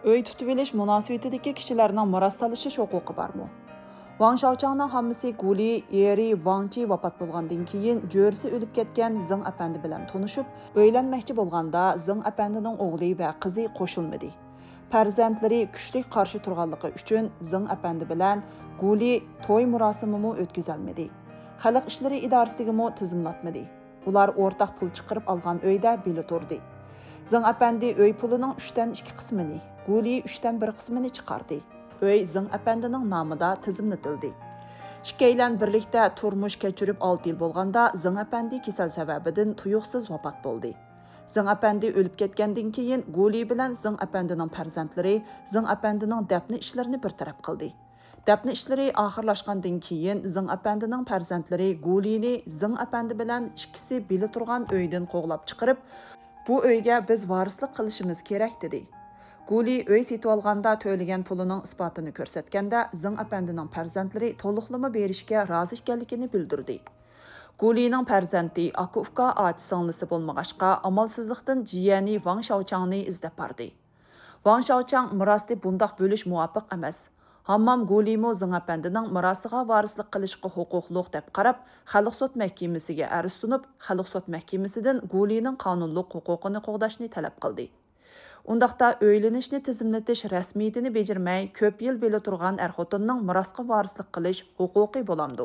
Öy tutuvelish munosabatidagi kishilarning miros solishish huquqi bormi? Wang Shaochangning hammasi Guli eri Wang Ji vafot bo'lgandan keyin jo'risi o'lib ketgan Zeng apandi bilan tanishib, uylanmoqchi bo'lganda Zeng apandining o'g'li va qizi qo'shilmadi. Farzandlari kuchli qarshi turganligi uchun Zeng apandi bilan Guli to'y marosimini o'tkazolmadi. Xalq ishlari idorasiga tizimlatmadi. Ular o'rtaq pul chiqarib olgan uyda bili turdi. Zeng apandi uy pulining 3dan 2 qismini, Guli 3dan 1 qismini chiqardi. Uy Zeng apandining nomida tizimlatildi. Ikkilan birlikda turmush kechirib 6 yil bo'lganda Zeng apandi kasal sababidan tuyuqsiz vafot bo'ldi. Zeng apandi o'lib ketgandan keyin Guli bilan Zeng apandining farzandlari Zeng apandining dafn ishlarini bir taraf qildi. Dafn ishlari oxirlashgandan keyin Zeng apandining farzandlari Gulini Zeng apandi bilan ikkisi bili turgan uydan qo'g'lab chiqarib, bu uyga biz varislik qilishimiz kerak dedi. Guli uy setib olganda to'lagan pulining isbotini ko'rsatganda Zeng apandining farzandlari to'liqlama berishga rozi ekanligini bildirdi. Gulining farzandi aka-uka oti singlisi bo'lmag'achqa amalsizlikdan jiyani Wang Shaochangni izlab bordi. Wang Shaochang mirosni bundoq bo'lish muvofiq emas. Hammam Gulimo Zeng apandining mirosiga varislik qilishga huquqliq deb qarab, Xalq sud mahkamasiga arz sunib, Xalq sud mahkamasidan Gulining qonunliq huquqini qo'g'dashni talab qildi. Undaqda o'ylanishni tizimlatish rasmiyatini bejirmay, ko'p yil beli turgan er-xotinning mirosga varislik qilish huquqi bo'lamdi.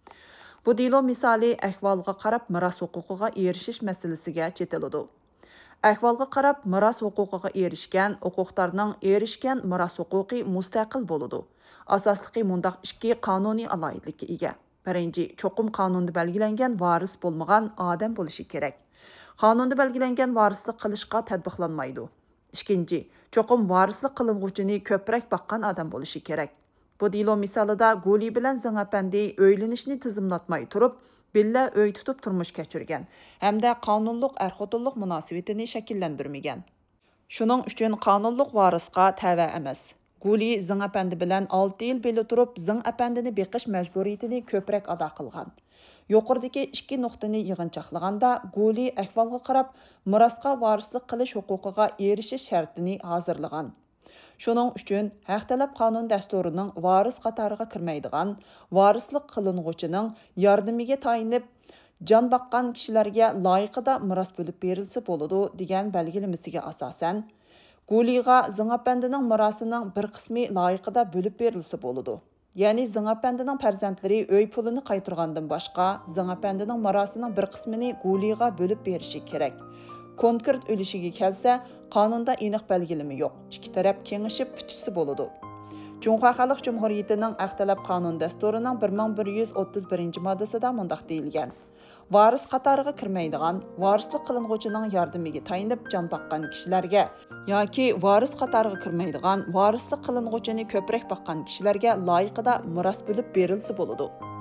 Bu dilo misoli ahvolga qarab miros huquqiga erishish masalasiga chetiladi. Ahvolga qarab miros huquqiga erishgan huquqlarning erishgan miros huquqi mustaqil bo'ladi. Asosligi mundaq ikki qonuniy alohidlikka ega. Birinchi, cho'qim qonunda belgilangan varis bo'lmagan odam bo'lishi kerak. Qonunda belgilangan varislik qilishga tatbiqlanmaydi. Ikkinchi, cho'qim varislik qilinuvchini ko'proq baqqan odam bo'lishi kerak. Bu dilo misolida Guli bilan Zeng apandi o'ylanishni tizimlatmay turib, billa uy tutib turmush kechirgan hamda qonunliq er-xotinlik munosabatini shakllantirmagan. Shuning uchun qonunliq varisga tava emas. Guli Zeng apandi bilan 6 yil beli turib, Zeng apandini beqish majburiyatini ko'proq ado qilgan. Yuqoridagi ikki nuqtani yig'inchoqlaganda Guli ahvolga qarab mirosga varislik qilish huquqiga erishish shartini hozirlagan. Shuning uchun haq talab qonun dasturining varis qatoriga kirmaydigan, varislik qilinuvchining yordamiga tayinib, jon baqqan kishilarga loyiqida miros bo'lib berilsa bo'ladi degan belgilamasiga asosan, Guliga Zeng apandining mirosining bir qismi loyiqida bo'lib berilsa bo'ladi. Ya'ni Zeng apandining farzandlari uy pulini qaytargandan boshqa, Zeng apandining mirosining bir qismini Guliga bo'lib berishi kerak. Konkret o'lishiga kelsa, qonunda aniq belgilama yo'q. Ikki taraf kengashib putishsa bo'ladi. Jumhur Xalq Jumhuriyatining Aqtalab qonun dasturining 1131-moddasida mundaq deyilgan: Varis qatoriga kirmaydigan, varislik qilinuvchining yordamiga tayinib jon baqqan kishilarga yoki varis qatoriga kirmaydigan, varislik qilinuvchini ko'proq baqqan kishilarga loyiqida miros bo'lib berilsa bo'ladi.